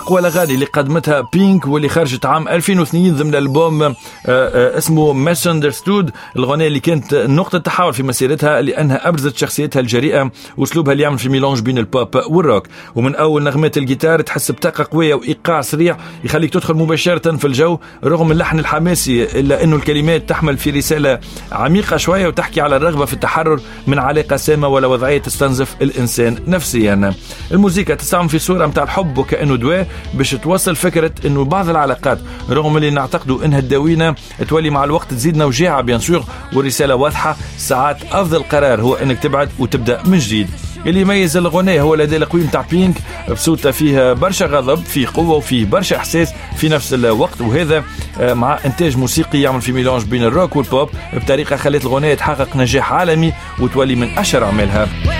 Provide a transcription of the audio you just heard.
أقوى الأغاني اللي قدمتها بينك واللي خرجت عام 2002 ضمن ألبوم اسمه Misunderstood. الغنية اللي كانت نقطة تحول في مسيرتها لأنها أبرزت شخصيتها الجريئة وأسلوبها اللي يعمل في ميلانج بين البوب والروك. ومن أول نغمات الجيتار تحس بطاقة قوية وإيقاع سريع يخليك تدخل مباشرة في الجو رغم اللحن الحماسي، إلا أنه الكلمات تحمل في رسالة عميقة شوية وتحكي على الرغبة في التحرر من علاقة سامة ولا وضعية تستنزف الإنسان نفسيا. الموسيقى تستعمل في صورة متاع الحب وكأنه دواء باش توصل فكرة أنه بعض العلاقات رغم اللي نعتقدوا أنها تداوينا تولي مع الوقت تزيدنا وجاعة بيان سور، والرسالة واضحة ساعات أفضل قرار هو أنك تبعد وتبدأ من جديد. اللي يميز الغناء هو الأداء القوي متاع بينك بصوتها فيه برشا غضب، فيه قوة وفيه برشا إحساس في نفس الوقت، وهذا مع إنتاج موسيقي يعمل في ميلانج بين الروك والبوب بطريقة خلت الغناء تحقق نجاح عالمي وتولي من أشهر أعمالها.